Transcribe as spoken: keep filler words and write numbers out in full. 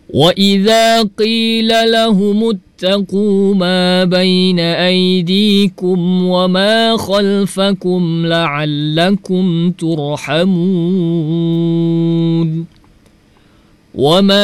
وإذا قيل لهم اتقوا ما بين أيديكم وما خلفكم لعلكم ترحمون وما